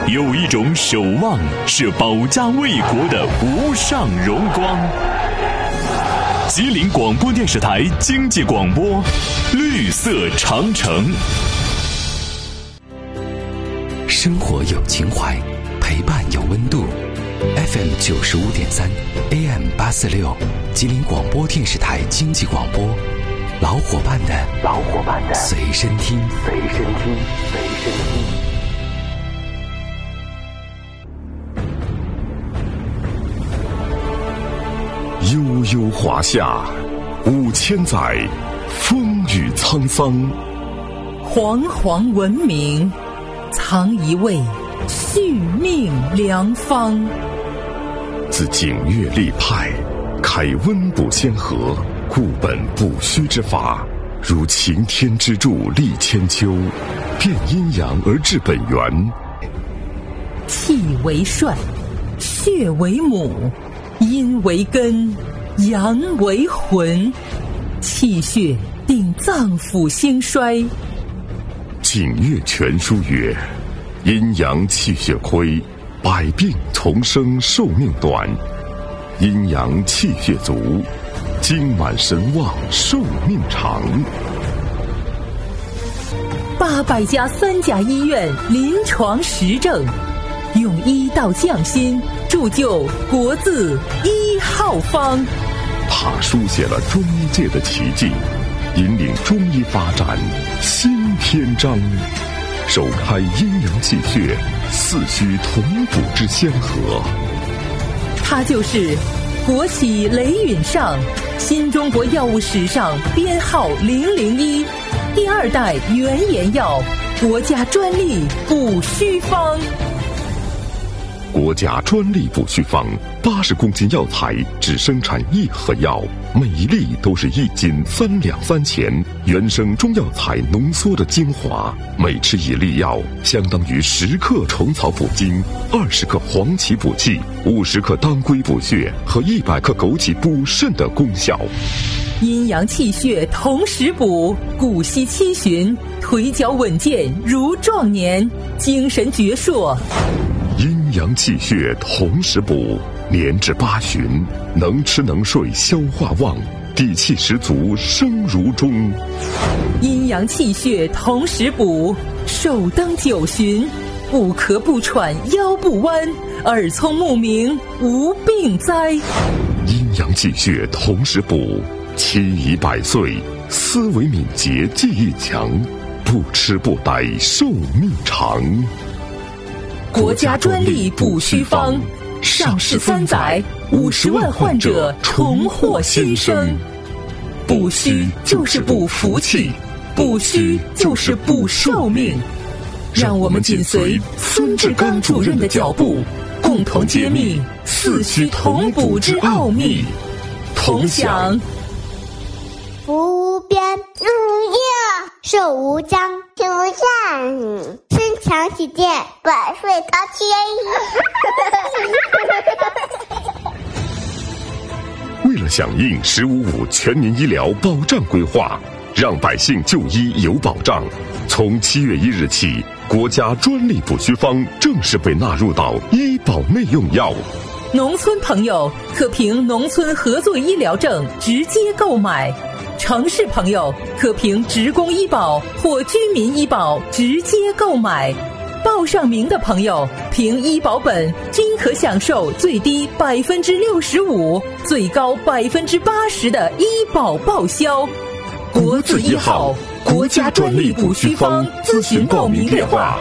有一种守望是保家卫国的无上荣光。吉林广播电视台经济广播，绿色长城。 生活有情怀，陪伴有温度。FM 95.3 AM 846，吉林广播电视台经济广播，老伙伴的随身听。 悠悠华夏5000载，风雨沧桑。 煌煌文明，藏一位续命良方。 自景岳立派，开温补先河，固本补虚之法，如擎天之柱立千秋，变阴阳而治本源。 气为帅，血为母，阴为根，阳为魂。气血定脏腑兴衰。 景岳全书曰：阴阳气血亏，百病丛生，寿命短；阴阳气血足，精满神旺，寿命长。 800家3甲医院临床实证，用医道匠心，铸就国字1号方。 他书写了中医界的奇迹，引领中医发展新篇章，首开阴阳气血四虚同补之先河。 他就是国玺雷允上，新中国药物史上编号001，第2代原研药，国家专利补虚方。 国家专利补虚方，80公斤药材只生产1盒药，每一粒都是1斤3两3钱，原生中药材浓缩的精华，每吃1粒药相当于10克虫草补精，20克黄芪补气，50克当归补血和100克枸杞补肾的功效。 阴阳气血同时补，骨息七旬，腿脚稳健如壮年，精神矍铄。 阴阳气血同时补，年至8旬，能吃能睡，消化旺，底气十足，生如钟。 阴阳气血同时补，寿登9旬，不咳不喘，腰不弯，耳聪目明，无病灾。 阴阳气血同时补，期已100岁，思维敏捷，记忆强，不吃不呆，寿命长。 国家专利补虚方，上市3载，50万患者重获新生。补虚就是补福气，补虚就是补寿命。让我们紧随孙志刚主任的脚步，共同揭秘四虚同补之奥秘，同享福无边，寿无疆，行无善，身强体健，百岁陶千亿。为了响应“15+5”全民医疗保障规划，让百姓就医有保障，从7月1日起，国家专利补虚方正式被纳入到医保内用药。 农村朋友可凭农村合作医疗证直接购买，城市朋友可凭职工医保或居民医保直接购买。报上名的朋友凭医保本均可享受最低65%、最高80%的医保报销。国字1号，国家专利补虚方，咨询报名电话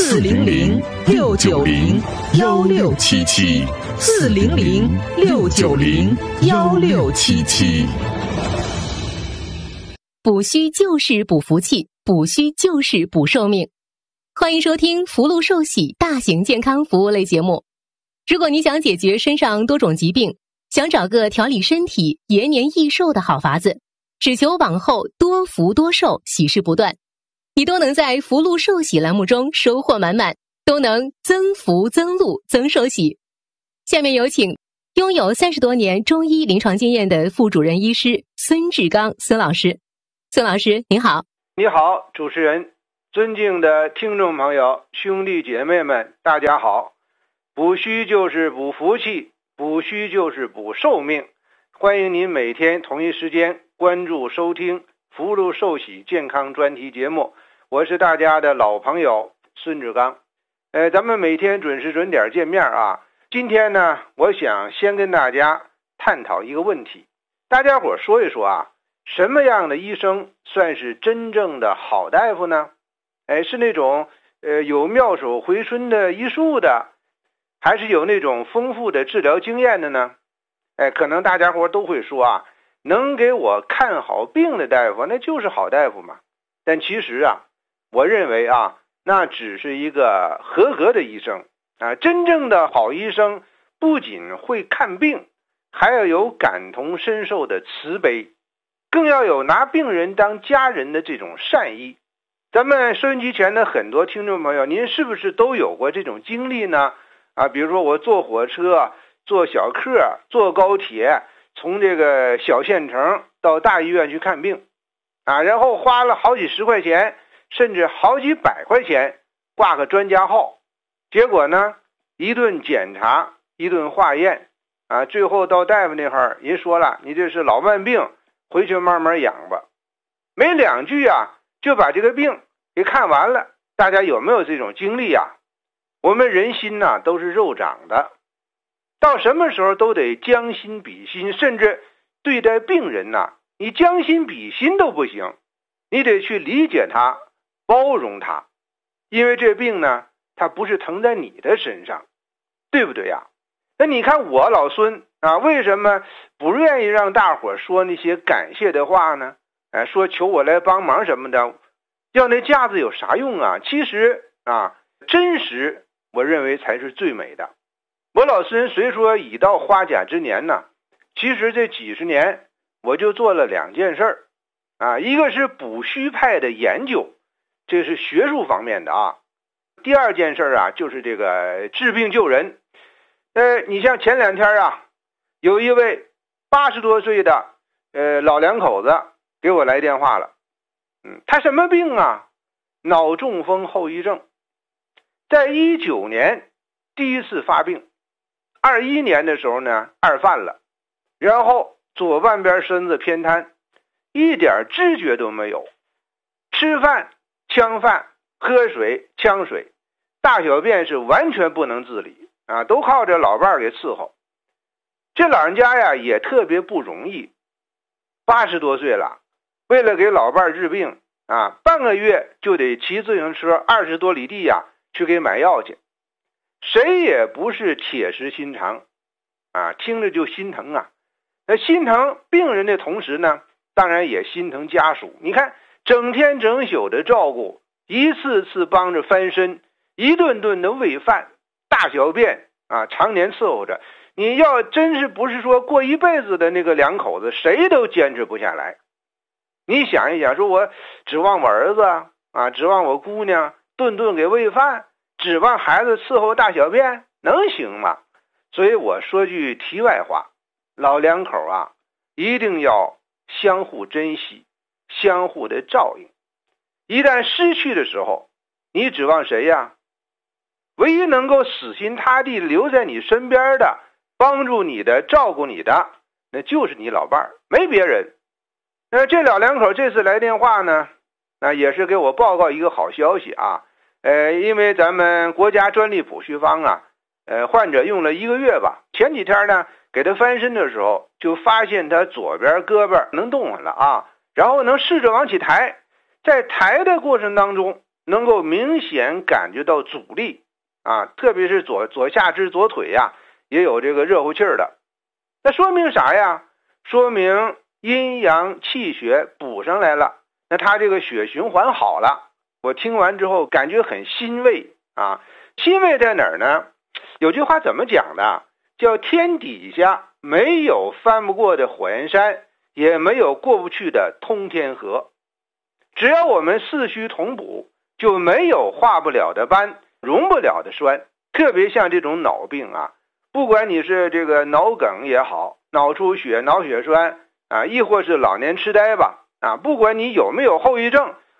400-690-1677。400-690-1677。 补虚就是补福气，补虚就是补寿命。欢迎收听福禄寿喜大型健康服务类节目。如果你想解决身上多种疾病，想找个调理身体、延年益寿的好法子，只求往后多福多寿，喜事不断，你都能在福禄寿喜栏目中收获满满，都能增福增禄增寿喜。下面有请拥有30多年中医临床经验的副主任医师孙志刚孙老师。孙老师您好。 你好，主持人。 尊敬的听众朋友、兄弟姐妹们，大家好！补虚就是补福气，补虚就是补寿命。欢迎您每天同一时间关注收听福禄寿喜健康专题节目，我是大家的老朋友孙志刚。咱们每天准时准点见面啊。今天呢，我想先跟大家探讨一个问题，大家伙说一说啊，什么样的医生算是真正的好大夫呢？是那种有妙手回春的医术的，还是有那种丰富的治疗经验的呢？可能大家伙都会说啊，能给我看好病的大夫那就是好大夫嘛。但其实啊，我认为啊，那只是一个合格的医生啊。真正的好医生不仅会看病，还要有感同身受的慈悲，更要有拿病人当家人的这种善意。咱们收音机前的很多听众朋友，您是不是都有过这种经历呢？比如说我坐火车、坐小客、坐高铁，从这个小县城到大医院去看病然后花了好几十块钱，甚至好几百块钱挂个专家号，结果呢，一顿检查，一顿化验最后到大夫那会儿，人说了，你这是老慢病，回去慢慢养吧。没两句就把这个病给看完了。大家有没有这种经历啊？我们人心都是肉长的，到什么时候都得将心比心，甚至对待病人你将心比心都不行，你得去理解他，包容他，因为这病呢，它不是疼在你的身上，对不对呀？那你看我老孙为什么不愿意让大伙说那些感谢的话呢？说求我来帮忙什么的，要那架子有啥用啊？其实真实我认为才是最美的。我老孙虽说已到花甲之年呢，其实这几十年我就做了两件事一个是补虚派的研究，这是学术方面的第二件事就是这个治病救人。你像前两天有一位80多岁的老两口子给我来电话了。他什么病脑中风后遗症，在19年第一次发病，21年的时候呢二犯了，然后左半边身子偏瘫，一点知觉都没有，吃饭呛饭，喝水呛水，大小便是完全不能自理都靠着老伴儿给伺候。这老人家也特别不容易，80多岁了，为了给老伴儿治病半个月就得骑自行车20多里地去给买药去。谁也不是铁石心肠听着就心疼那心疼病人的同时呢，当然也心疼家属。你看整天整宿的照顾，一次次帮着翻身，一顿顿的喂饭，大小便常年伺候着。你要真是不是说过一辈子的那个两口子，谁都坚持不下来。你想一想，说我指望我儿子指望我姑娘顿顿给喂饭，指望孩子伺候大小便，能行吗？所以我说句题外话，老两口一定要相互珍惜，相互的照应。一旦失去的时候，你指望谁呀？唯一能够死心塌地留在你身边的，帮助你的，照顾你的，那就是你老伴儿，没别人。这老两口这次来电话呢，也是给我报告一个好消息因为咱们国家专利补虚方患者用了1个月吧，前几天呢给他翻身的时候，就发现他左边胳膊能动弹了然后能试着往起抬，在抬的过程当中能够明显感觉到阻力特别是左下肢左腿也有这个热乎气儿的。那说明啥呀？说明阴阳气血补上来了，那他这个血循环好了。我听完之后感觉很欣慰欣慰在哪儿呢？有句话怎么讲的？叫天底下没有翻不过的火焰山，也没有过不去的通天河。只要我们四虚同补，就没有化不了的斑，溶不了的栓。特别像这种脑病不管你是这个脑梗也好，脑出血、脑血栓亦或是老年痴呆吧不管你有没有后遗症，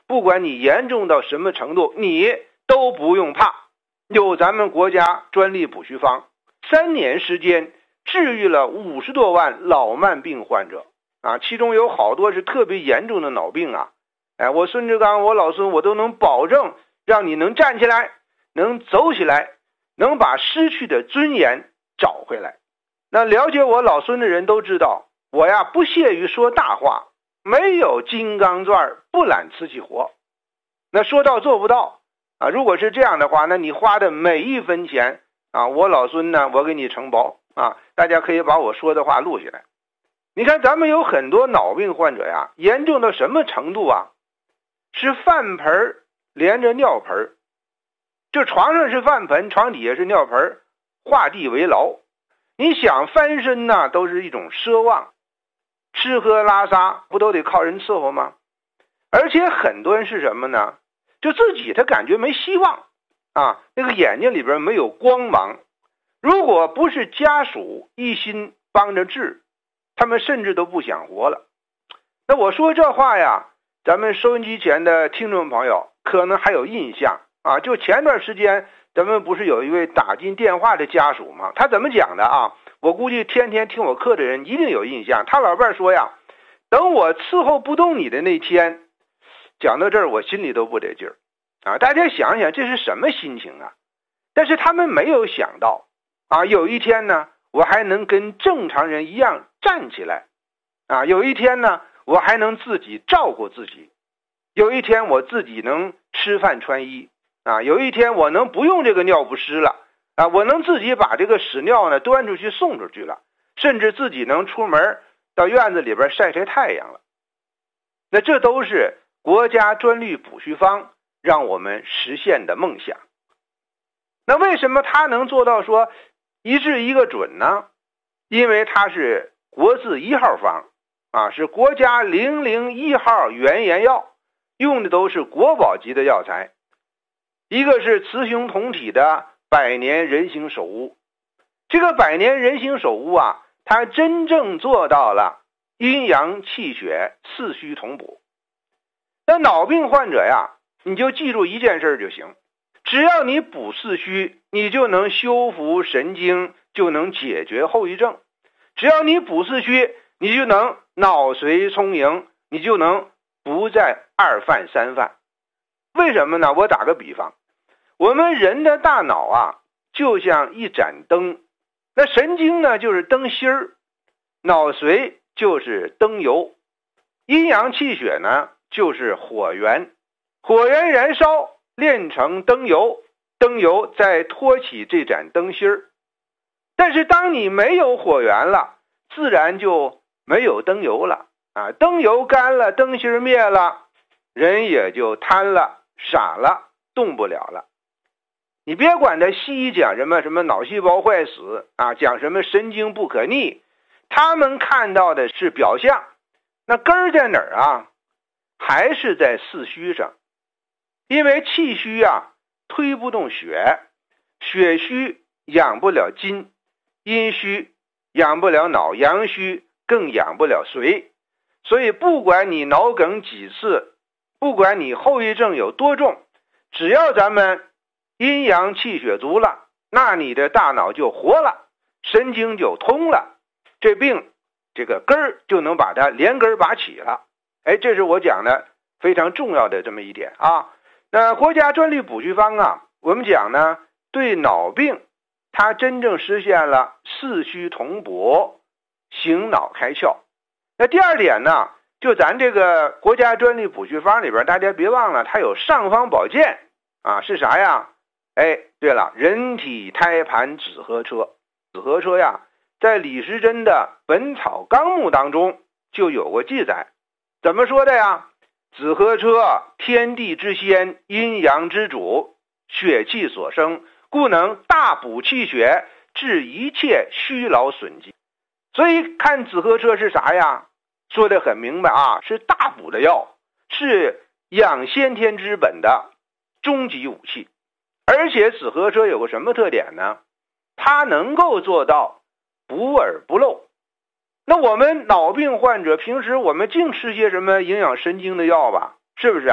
不管你严重到什么程度，你都不用怕，有咱们国家专利补虚方，3年时间治愈了50多万老慢病患者啊，其中有好多是特别严重的脑病啊。我孙志刚，我老孙，我都能保证让你能站起来，能走起来，能把失去的尊严找回来。那了解我老孙的人都知道，我呀不屑于说大话，没有金刚钻不揽瓷器活。那说到做不到啊，如果是这样的话，那你花的每一分钱啊，我老孙呢，我给你承包啊。大家可以把我说的话录下来。你看咱们有很多脑病患者呀，严重到什么程度啊？是饭盆连着尿盆，就床上是饭盆，床底下是尿盆，画地为牢。你想翻身呢，都是一种奢望，吃喝拉撒不都得靠人伺候吗？而且很多人是什么呢？就自己他感觉没希望啊，那个眼睛里边没有光芒。如果不是家属一心帮着治，他们甚至都不想活了。那我说这话呀，咱们收音机前的听众朋友可能还有印象啊，就前段时间咱们不是有一位打进电话的家属吗？他怎么讲的啊？我估计天天听我课的人一定有印象。他老伴说呀，等我伺候不动你的那天，讲到这儿我心里都不得劲儿啊！大家想想这是什么心情啊？但是他们没有想到啊，有一天呢，我还能跟正常人一样站起来啊！有一天呢，我还能自己照顾自己，有一天我自己能吃饭穿衣啊，有一天我能不用这个尿不湿了啊，我能自己把这个屎尿呢端出去送出去了，甚至自己能出门到院子里边晒晒太阳了。那这都是国家专利补虚方让我们实现的梦想。那为什么它能做到说一治一个准呢？因为它是国字1号方啊，是国家001号原研药，用的都是国宝级的药材。一个是雌雄同体的百年人形首乌，这个百年人形首乌啊，它真正做到了阴阳气血四虚同补。那脑病患者呀，你就记住一件事就行，只要你补四虚，你就能修复神经，就能解决后遗症。只要你补四虚，你就能脑髓充盈，你就能不再2犯3犯。为什么呢？我打个比方，我们人的大脑啊，就像一盏灯，那神经呢就是灯芯儿，脑髓就是灯油，阴阳气血呢就是火源，火源燃烧炼成灯油，灯油再托起这盏灯芯儿。但是当你没有火源了，自然就没有灯油了啊，灯油干了，灯芯灭了，人也就瘫了，傻了，动不了了。你别管他西医讲什么脑细胞坏死啊，讲什么神经不可逆，他们看到的是表象，那根儿在哪儿啊？还是在四虚上。因为气虚啊推不动血，血虚养不了筋，阴虚养不了脑，阳虚更养不了髓。所以不管你脑梗几次，不管你后遗症有多重，只要咱们阴阳气血足了，那你的大脑就活了，神经就通了，这病这个根儿就能把它连根拔起了。这是我讲的非常重要的这么一点啊。那国家专利补虚方啊，我们讲呢，对脑病它真正实现了四虚同补，醒脑开窍。那第二点呢，就咱这个国家专利补虚方里边，大家别忘了它有尚方宝剑啊，是啥呀？对了，人体胎盘止咳车。止咳车呀，在李时珍的《本草纲目》当中就有过记载。怎么说的呀？止咳车，天地之先，阴阳之主，血气所生，故能大补气血，治一切虚劳损疾。所以看止咳车是啥呀？说得很明白啊，是大补的药，是养先天之本的终极武器。而且止咳车有个什么特点呢？它能够做到补而不漏。那我们脑病患者平时我们净吃些什么营养神经的药吧，是不是啊？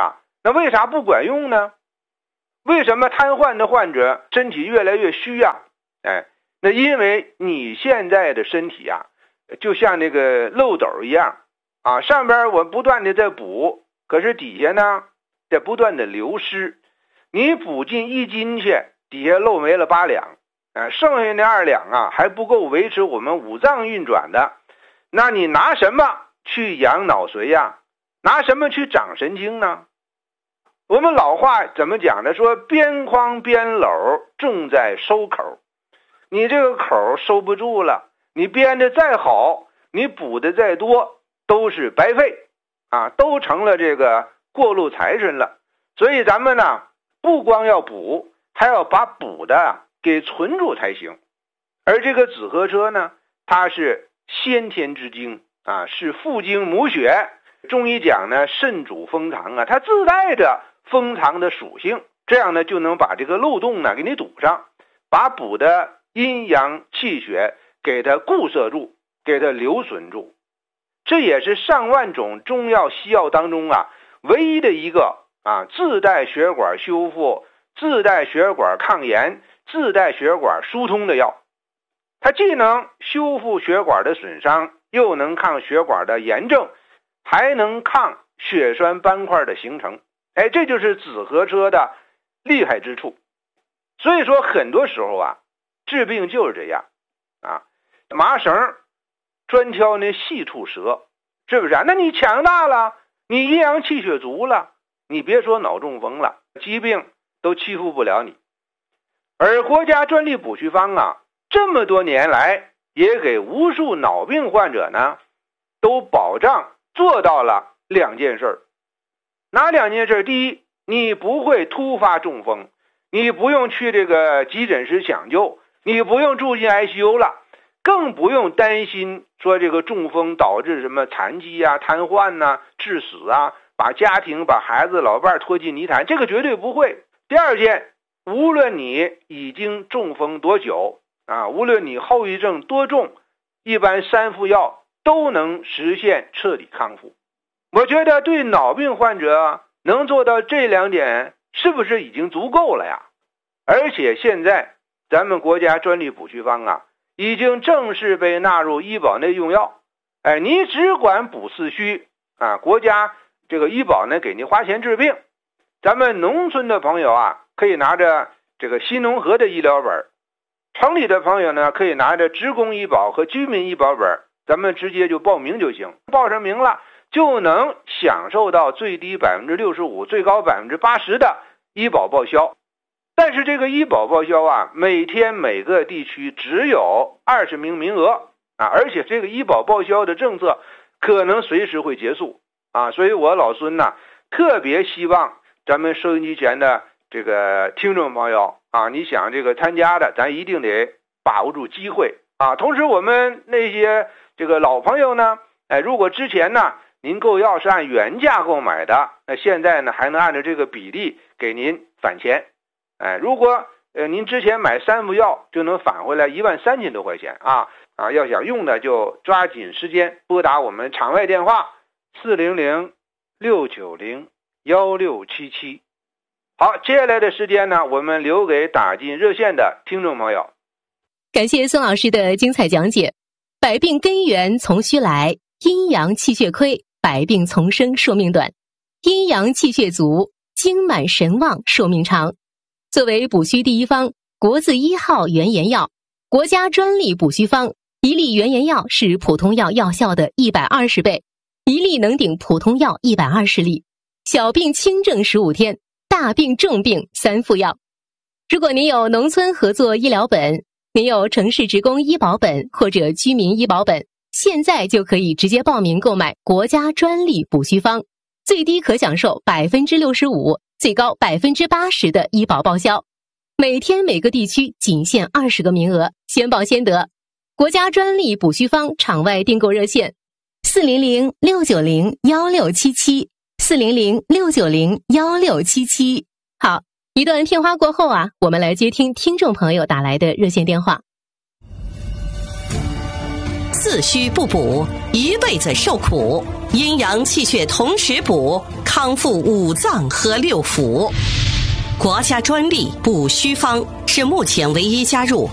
那为啥不管用呢？为什么瘫痪的患者身体越来越虚啊？那因为你现在的身体啊，就像那个漏斗一样啊，上边我不断的在补，可是底下呢在不断的流失。你补进1斤去，底下漏没了8两，剩下那2两啊还不够维持我们五脏运转的。那你拿什么去养脑髓呀？拿什么去长神经呢？我们老话怎么讲的？说边框边篓重在收口。你这个口收不住了，你编的再好，你补的再多，都是白费啊，都成了这个过路财神了。所以咱们呢，不光要补，还要把补的给存住才行。而这个紫河车呢，它是先天之精啊，是父精母血。中医讲呢，肾主封藏啊，它自带着封藏的属性，这样呢就能把这个漏洞呢给你堵上，把补的阴阳气血给它固摄住，给它留存住。这也是上万种中药西药当中啊唯一的一个啊自带血管修复、自带血管抗炎、自带血管疏通的药。它既能修复血管的损伤，又能抗血管的炎症，还能抗血栓斑块的形成。这就是紫河车的厉害之处。所以说很多时候啊，治病就是这样啊，麻绳专挑那细处折，是不是啊？那你强大了，你阴阳气血足了，你别说脑中风了，疾病都欺负不了你。而国家专利补虚方啊，这么多年来也给无数脑病患者呢都保障做到了2件事。哪2件事？第一，你不会突发中风，你不用去这个急诊室抢救，你不用住进 ICU 了，更不用担心说这个中风导致什么残疾啊、瘫痪啊、致死啊，把家庭、把孩子、老伴拖进泥潭，这个绝对不会。第2件，无论你已经中风多久啊，无论你后遗症多重，一般3副药都能实现彻底康复。我觉得对脑病患者能做到这2点，是不是已经足够了呀？而且现在咱们国家专利补虚方啊，已经正式被纳入医保内用药。你只管补四虚啊，国家这个医保呢给你花钱治病。咱们农村的朋友啊，可以拿着这个新农合的医疗本，城里的朋友呢可以拿着职工医保和居民医保本，咱们直接就报名就行。报上名了，就能享受到最低 65%、最高 80% 的医保报销。但是这个医保报销啊，每天每个地区只有20名名额啊，而且这个医保报销的政策可能随时会结束啊，所以我老孙呢特别希望咱们收音机前的这个听众朋友啊，你想这个参加的，咱一定得把握住机会啊。同时我们那些这个老朋友呢，如果之前呢您购药是按原价购买的，那现在呢还能按照这个比例给您返钱。如果您之前买3副药就能返回来13000多块钱啊！要想用的就抓紧时间拨打我们场外电话400-690-1677。好，接下来的时间呢，我们留给打进热线的听众朋友。 感谢孙老师的精彩讲解。百病根源从虚来，阴阳气血亏，百病丛生，寿命短；阴阳气血足，精满神旺，寿命长。作为补虚第一方，国字1号原研药，国家专利补虚方，一粒原研药是普通药药效的120倍，一粒能顶普通药120粒。小病轻症15天，大病重病3副药。如果您有农村合作医疗本，您有城市职工医保本或者居民医保本，现在就可以直接报名购买国家专利补虚方，最低可享受 65%、最高 80% 的医保报销。每天每个地区仅限20个名额，先报先得。国家专利补虚方场外订购热线400-690-1677 400-690-1677。好，一段片花过后啊，我们来接听听众朋友打来的热线电话。 自虚不补，一辈子受苦。阴阳气血同时补，康复五脏和六腑。国家专利补虚方是目前唯一加入